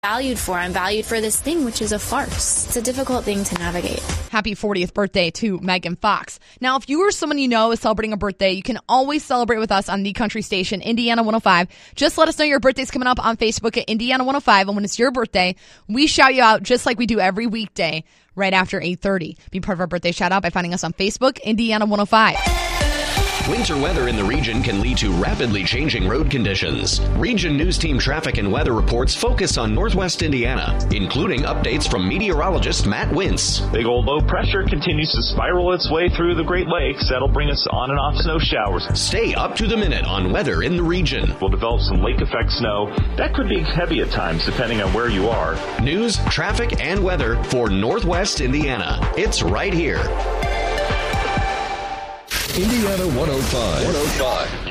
valued for. I'm valued for this thing, which is a farce. It's a difficult thing to navigate. Happy 40th birthday to Megan Fox. Now, if you or someone you know is celebrating a birthday, you can always celebrate with us on the country station, Indiana 105. Just let us know your birthday's coming up on Facebook at Indiana 105. And when it's your birthday, we shout you out just like we do every weekday right after 8:30. Be part of our birthday shout out by finding us on Facebook, Indiana 105. Winter weather in the region can lead to rapidly changing road conditions. Region News Team traffic and weather reports focus on Northwest Indiana, including updates from meteorologist Matt Wintz. Big old low pressure continues to spiral its way through the Great Lakes. That'll bring us on and off snow showers. Stay up to the minute on weather in the region. We'll develop some lake effect snow. That could be heavy at times depending on where you are. News, traffic, and weather for Northwest Indiana. It's right here. Indiana 105.